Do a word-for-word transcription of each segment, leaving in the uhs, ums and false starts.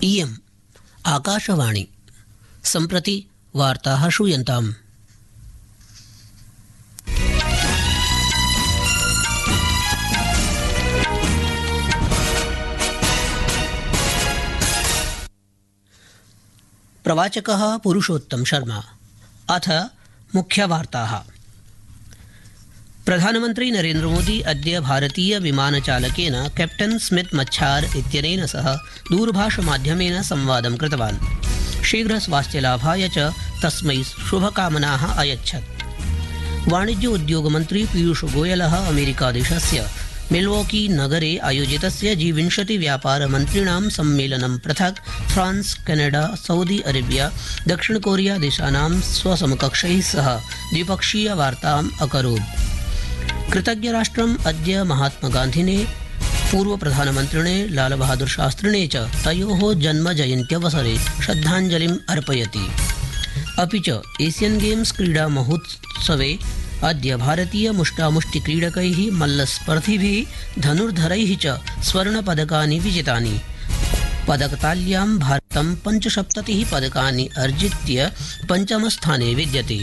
इयम् आकाशवाणी। सम्प्रति वार्ताः श्रूयन्ताम्। प्रवाचकः पुरुषोत्तम शर्मा। अथ मुख्यवार्ताः। प्रधानमन्त्री नरेन्द्र मोदी अद्य भारतीय विमानचालकेन कैप्टन स्मिथ मच्छार इत्यनेन सह दूरभाषमाध्यमेन संवादं कृतवान्। शीघ्रस्वास्थ्यलाभाय च तस्मै शुभकामनाः अयच्छत्। वाणिज्य उद्योगमन्त्री पीयूष गोयलः अमेरिकादेशस्य मिल्वॉकी नगरे आयोजितस्य जी विंशति व्यापारमन्त्रिणां सम्मेलनं पृथक् फ्रांस, कनाडा, सऊदी अरेबिया, दक्षिण कोरिया देशानां स्वसमकक्षैः सह द्विपक्षीय वार्ताम् अकरोत्। कृतज्ञराष्ट्रम् अद्य महात्मगान्धिने, पूर्वप्रधानमन्त्रिणे लालबहादुर शास्त्रिणे च तयोः जन्मजयन्त्यवसरे श्रद्धाञ्जलिम् अर्पयति। अपि च एशियन गेम्स क्रीडा महोत्सवे अद्य भारतीय मुष्टामुष्टिक्रीडकैः, मल्लस्पर्धिभिः, धनुर्धरैः च स्वर्णपदकानि विजितानि। पदकताल्यां भारतं पञ्चसप्ततिः पदकानि अर्जित्य पञ्चमस्थाने विद्यते।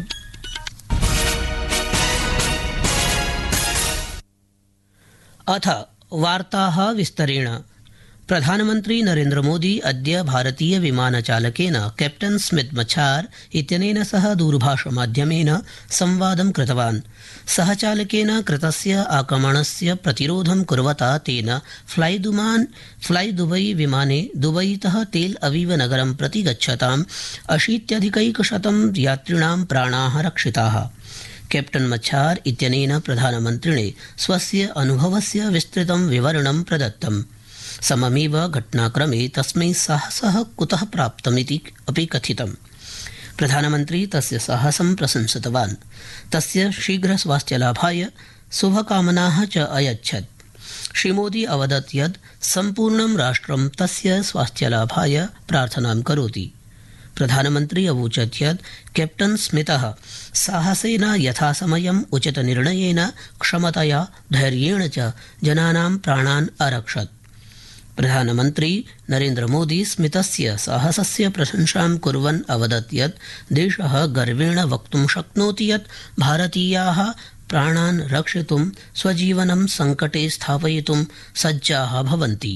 अथ वार्ताः विस्तरेण। प्रधानमन्त्री नरेन्द्र मोदी अद्य भारतीय विमानचालकेन कैप्टन स्मिथ मच्छार इत्यनेन सह दूरभाषमाध्यमेन संवादं कृतवान्। सह चालकेन कृतस्य आक्रमणस्य प्रतिरोधं कुर्वता तेन फ्लाई दुमान फ्लाई दुबई विमाने दुबईतः तेल अवीव नगरं प्रति गच्छताम् अशीत्यधिकैकशतं यात्रिणां प्राणाः रक्षिताः। कैप्टन मच्छार इत्यनेन प्रधानमन्त्रिणे स्वस्य अनुभवस्य विस्तृतं विवरणं प्रदत्तम्। सममेव घटनाक्रमे तस्मै साहसः कुतः प्राप्तमिति अपि कथितम्। प्रधानमन्त्री तस्य साहसं प्रशंसितवान्। तस्य शीघ्रस्वास्थ्यलाभाय शुभकामनाः च अयच्छत्। श्रीमोदी अवदत् यत् सम्पूर्णं राष्ट्रं तस्य स्वास्थ्यलाभाय प्रार्थनां करोति। प्रधानमन्त्री अवोचत् यत् कैप्टन स्मितः साहसेन, यथासमयम् उचितनिर्णयेन, क्षमतया, धैर्येण च जनानां प्राणान् अरक्षत्। प्रधानमन्त्री नरेन्द्र मोदी स्मितस्य साहसस्य प्रशंसां कुर्वन् अवदत् यत् देशः गर्वेण वक्तुं शक्नोति यत् भारतीयाः प्राणान् रक्षितुं स्वजीवनं सङ्कटे स्थापयितुं सज्जाः भवन्ति।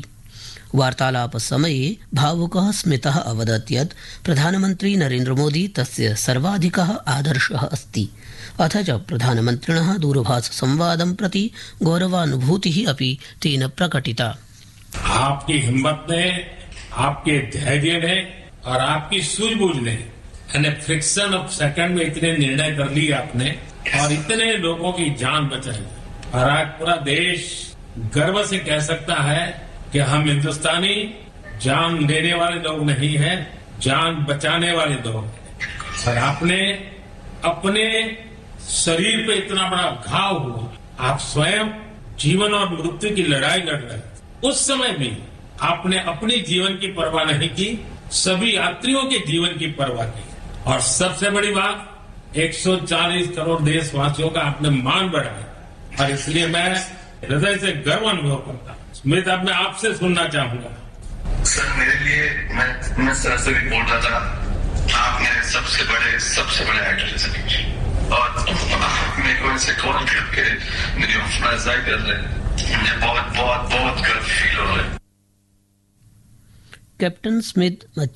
वार्तालापसमये भावुकः स्मितः अवदत् यत् प्रधानमन्त्री नरेन्द्र मोदी तस्य सर्वाधिकः आदर्शः अस्ति। अथ च प्रधानमन्त्रिणः दूरभाषसंवादं प्रति गौरवानुभूतिः अपि तेन प्रकटिता। आपकी हिम्मत ने, आपके धैर्य ने और आपकी सूझबूझ ने यानी फ्रिक्शन ऑफ सेकंड में इतने निर्णय कर लिए आपने और इतने लोगों की जान बचाई। और आज पूरा देश गर्व से कह सकता है कि हम हिंदुस्तानी जान देने वाले लोग नहीं हैं, जान बचाने वाले लोग हैं। और आपने अपने शरीर पे इतना बड़ा घाव हुआ, आप स्वयं जीवन और मृत्यु की लड़ाई लड़ रहे हैं। उस समय भी आपने अपनी जीवन की परवाह नहीं की, सभी यात्रियों के जीवन की परवाह की। और सबसे बड़ी बात, एक सौ चालीस करोड़ देशवासियों का आपने मान बढ़ाया। और इसलिए मैं हृदय से गर्व अनुभव करता हूं। स्मिथ, अब मैं आपसे सुनना चाहूंगा। सर, मेरे लिए मैं मैं सर से भी बोल रहा था, आप मेरे सबसे बड़े सबसे बड़े आइडल हैं और मेरे को इनसे कॉल करके मेरी हौसला अफजाई कर रहे हैं। मुझे बहुत बहुत बहुत गर्व फील हो रहा है। Captain Smith